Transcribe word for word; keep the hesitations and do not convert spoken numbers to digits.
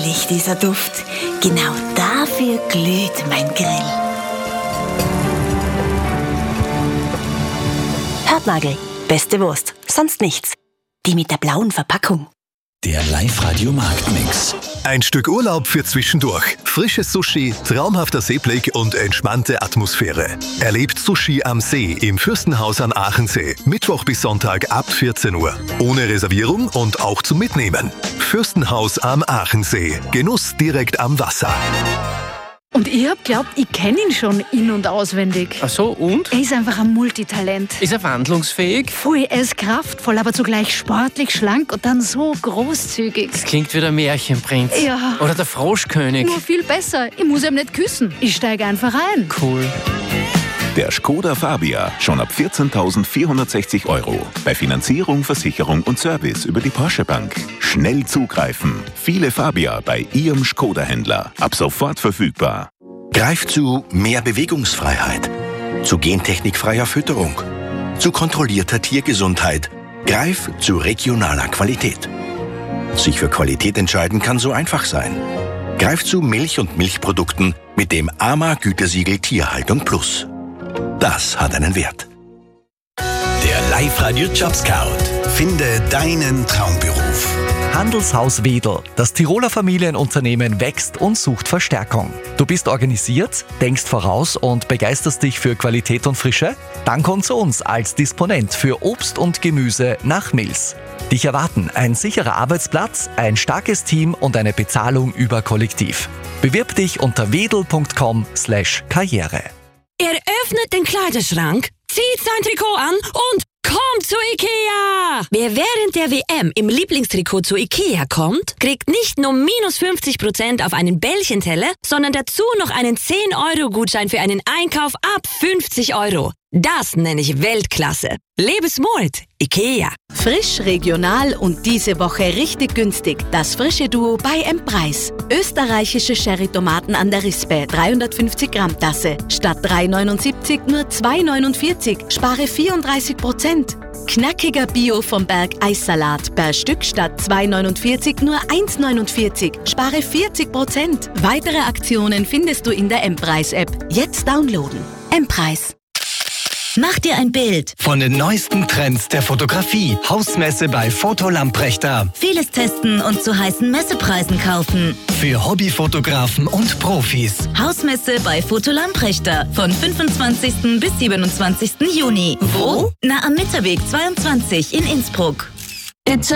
herrlich, dieser Duft. Genau dafür glüht mein Grill. Hörtnagel, beste Wurst, sonst nichts. Die mit der blauen Verpackung. Der Live-Radio-Marktmix. Ein Stück Urlaub für zwischendurch. Frisches Sushi, traumhafter Seeblick und entspannte Atmosphäre. Erlebt Sushi am See im Fürstenhaus an Aachensee. Mittwoch bis Sonntag ab vierzehn Uhr. Ohne Reservierung und auch zum Mitnehmen. Fürstenhaus am Aachensee. Genuss direkt am Wasser. Und ich hab glaubt, ich kenne ihn schon in- und auswendig. Ach so, und? Er ist einfach ein Multitalent. Ist er wandlungsfähig? Voll, er ist kraftvoll, aber zugleich sportlich, schlank und dann so großzügig. Das klingt wie der Märchenprinz. Ja. Oder der Froschkönig. Nur viel besser. Ich muss ihm nicht küssen. Ich steige einfach ein. Cool. Der Skoda Fabia, schon ab vierzehntausendvierhundertsechzig Euro. Bei Finanzierung, Versicherung und Service über die Porsche Bank. Schnell zugreifen. Viele Fabia bei Ihrem Skoda-Händler. Ab sofort verfügbar. Greif zu mehr Bewegungsfreiheit, zu gentechnikfreier Fütterung, zu kontrollierter Tiergesundheit. Greif zu regionaler Qualität. Sich für Qualität entscheiden kann so einfach sein. Greif zu Milch und Milchprodukten mit dem A M A-Gütesiegel Tierhaltung Plus. Das hat einen Wert. Der Live-Radio Jobscout. Finde deinen Traumberuf. Handelshaus Wedel. Das Tiroler Familienunternehmen wächst und sucht Verstärkung. Du bist organisiert, denkst voraus und begeisterst dich für Qualität und Frische? Dann komm zu uns als Disponent für Obst und Gemüse nach Mills. Dich erwarten ein sicherer Arbeitsplatz, ein starkes Team und eine Bezahlung über Kollektiv. Bewirb dich unter wedel punkt com slash karriere. Er öffnet den Kleiderschrank, zieht sein Trikot an und kommt zu Ikea! Wer während der W M im Lieblingstrikot zu Ikea kommt, kriegt nicht nur minus fünfzig Prozent auf einen Bällchenteller, sondern dazu noch einen zehn Euro Gutschein für einen Einkauf ab fünfzig Euro. Das nenne ich Weltklasse. Lebe smart, Ikea. Frisch, regional und diese Woche richtig günstig. Das frische Duo bei M-Preis. Österreichische Sherry-Tomaten an der Rispe, dreihundertfünfzig Gramm Tasse. Statt drei neunundsiebzig nur zwei neunundvierzig. Spare vierunddreißig Prozent. Knackiger Bio vom Berg Eissalat. Per Stück statt zwei neunundvierzig nur eins neunundvierzig. Spare vierzig Prozent. Weitere Aktionen findest du in der M-Preis-App. Jetzt downloaden. M-Preis. Mach dir ein Bild. Von den neuesten Trends der Fotografie. Hausmesse bei Foto Lamprechter. Vieles testen und zu heißen Messepreisen kaufen. Für Hobbyfotografen und Profis. Hausmesse bei Foto Lamprechter. Von fünfundzwanzigsten bis siebenundzwanzigsten Juni. Wo? Na, am Mitterweg zweiundzwanzig in Innsbruck. It's